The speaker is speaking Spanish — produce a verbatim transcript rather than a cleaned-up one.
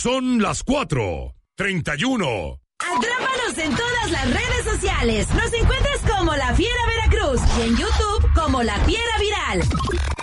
son las cuatro treinta y uno. Atrápanos en todas las redes sociales. Nos encuentras como La Fiera Veracruz y en YouTube como La Fiera Viral.